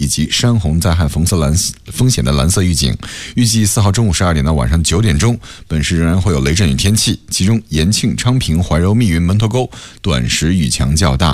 以及山洪灾害风险的蓝色预警。预计4号中午12点到晚上9点钟，本市仍然会有雷阵雨天气，其中延庆、昌平、怀柔、密云、门头沟短时雨强较大。